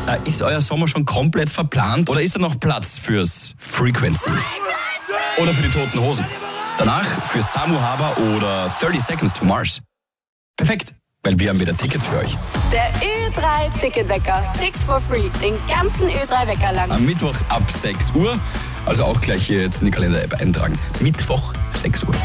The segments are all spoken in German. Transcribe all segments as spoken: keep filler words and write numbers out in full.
Äh, ist euer Sommer schon komplett verplant oder ist da noch Platz fürs Frequency? Oder für die Toten Hosen? Danach für Samu Haber oder thirty Seconds to Mars. Perfekt, weil wir haben wieder Tickets für euch. Der Ö drei Ticketwecker. Six for free. Den ganzen Ö drei Wecker lang. Am Mittwoch ab sechs Uhr. Also auch gleich hier jetzt in die Kalender-App eintragen. Mittwoch sechs Uhr.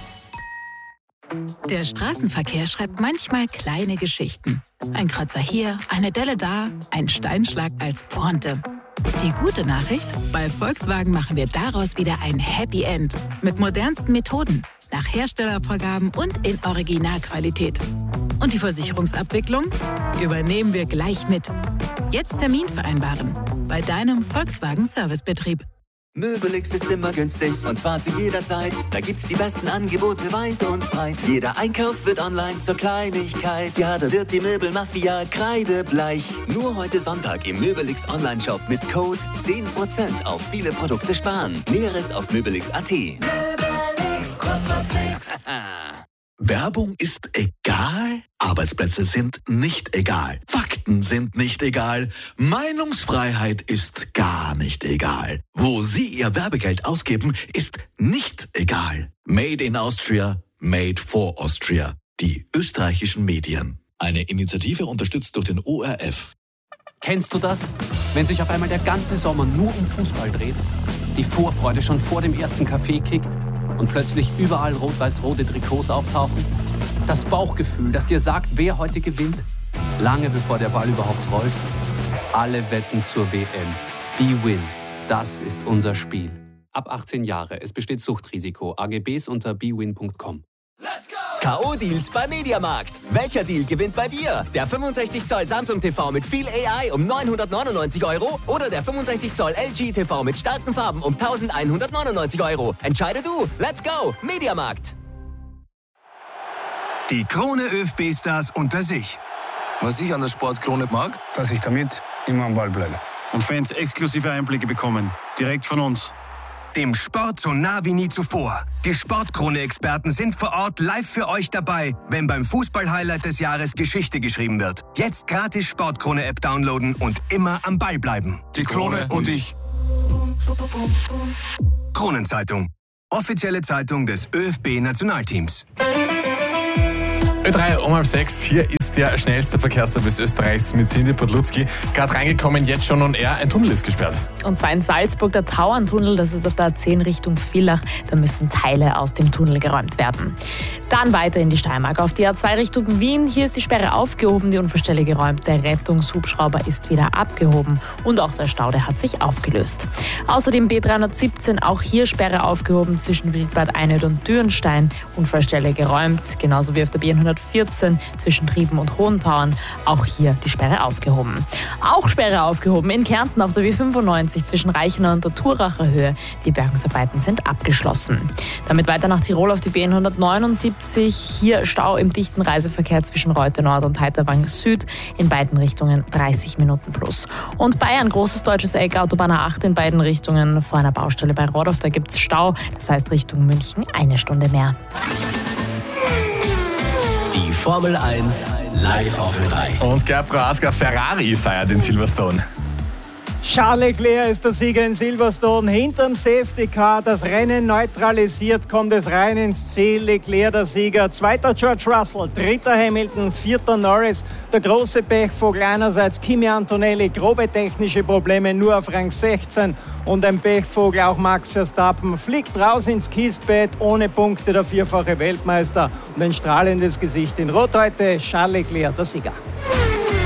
Der Straßenverkehr schreibt manchmal kleine Geschichten. Ein Kratzer hier, eine Delle da, ein Steinschlag als Pointe. Die gute Nachricht? Bei Volkswagen machen wir daraus wieder ein Happy End. Mit modernsten Methoden, nach Herstellervorgaben und in Originalqualität. Und die Versicherungsabwicklung übernehmen wir gleich mit. Jetzt Termin vereinbaren bei deinem Volkswagen Servicebetrieb. Möbelix ist immer günstig und zwar zu jeder Zeit. Da gibt's die besten Angebote weit und breit. Jeder Einkauf wird online zur Kleinigkeit. Ja, da wird die Möbelmafia kreidebleich. Nur heute Sonntag im Möbelix Online-Shop mit Code zehn Prozent auf viele Produkte sparen. Näheres auf möbelix punkt at. Möbelix, kostet was nix. Werbung ist egal, Arbeitsplätze sind nicht egal, Fakten sind nicht egal, Meinungsfreiheit ist gar nicht egal. Wo Sie Ihr Werbegeld ausgeben, ist nicht egal. Made in Austria, made for Austria. Die österreichischen Medien. Eine Initiative unterstützt durch den O R F. Kennst du das? Wenn sich auf einmal der ganze Sommer nur um Fußball dreht, die Vorfreude schon vor dem ersten Kaffee kickt und plötzlich überall rot-weiß-rote Trikots auftauchen? Das Bauchgefühl, das dir sagt, wer heute gewinnt? Lange bevor der Ball überhaupt rollt. Alle wetten zur W M. B-Win. Das ist unser Spiel. Ab achtzehn Jahre. Es besteht Suchtrisiko. A G Bs unter b win punkt com. K O-Deals bei Mediamarkt. Welcher Deal gewinnt bei dir? Der fünfundsechzig Zoll Samsung T V mit viel A I um neunhundertneunundneunzig Euro oder der fünfundsechzig Zoll L G T V mit starken Farben um eintausendeinhundertneunundneunzig Euro? Entscheide du. Let's go. Mediamarkt. Die Krone ÖFB-Stars unter sich. Was ich an der Sportkrone mag, Dass ich damit immer am Ball bleibe. Und Fans exklusive Einblicke bekommen. Direkt von uns. Dem Sport so nah wie nie zuvor. Die Sportkrone-Experten sind vor Ort live für euch dabei, wenn beim Fußball-Highlight des Jahres Geschichte geschrieben wird. Jetzt gratis Sportkrone-App downloaden und immer am Ball bleiben. die Krone und ich. Kronenzeitung. Offizielle Zeitung des ÖFB-Nationalteams. Ö drei um halb sechs. Hier ist der schnellste Verkehrsservice Österreichs mit Cindy Podlutzki. Gerade reingekommen, jetzt schon on air. Ein Tunnel ist gesperrt. Und zwar in Salzburg, der Tauerntunnel, das ist auf der A zehn Richtung Villach. Da müssen Teile aus dem Tunnel geräumt werden. Dann weiter in die Steiermark auf die A zwei Richtung Wien. Hier ist die Sperre aufgehoben, die Unfallstelle geräumt. Der Rettungshubschrauber ist wieder abgehoben und auch der Staude hat sich aufgelöst. Außerdem B dreihundertsiebzehn, auch hier Sperre aufgehoben zwischen Wildbad Einöd und Dürnstein. Unfallstelle geräumt, genauso wie auf der B hundertvierzehn zwischen Trieben und Hohentauern. Auch hier die Sperre aufgehoben. Auch Sperre aufgehoben in Kärnten auf der B fünfundneunzig zwischen Reichenau und der Thuracher Höhe. Die Bergungsarbeiten sind abgeschlossen. Damit weiter nach Tirol auf die B hundertneunundsiebzig. Hier Stau im dichten Reiseverkehr zwischen Reute Nord und Heiterwang Süd. In beiden Richtungen dreißig Minuten plus. Und Bayern, großes deutsches Eck, Autobahn A acht in beiden Richtungen. Vor einer Baustelle bei Rodorf, da gibt es Stau. Das heißt Richtung München eine Stunde mehr. Die Formel eins live auf Ö drei. Und Gerd Prohaska, Ferrari feiert in Silverstone. Charles Leclerc ist der Sieger in Silverstone. Hinterm Safety Car, das Rennen neutralisiert, kommt es rein ins Ziel. Leclerc der Sieger. Zweiter George Russell, dritter Hamilton, vierter Norris. Der große Pechvogel einerseits Kimi Antonelli, grobe technische Probleme, nur auf Rang sechzehn. Und ein Pechvogel, auch Max Verstappen, fliegt raus ins Kiesbett, ohne Punkte der vierfache Weltmeister. Und ein strahlendes Gesicht in Rot heute, Charles Leclerc der Sieger.